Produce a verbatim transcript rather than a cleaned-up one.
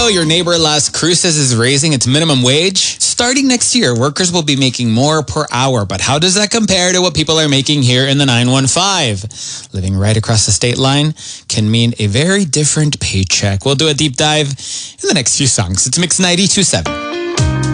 Ontario, your neighbor Las Cruces is raising its minimum wage. Starting next year, workers will be making more per hour. But how does that compare to what people are making here in the nine one five? Living right across the state line can mean a very different paycheck. We'll do a deep dive in the next few songs. It's Mix ninety-two point seven.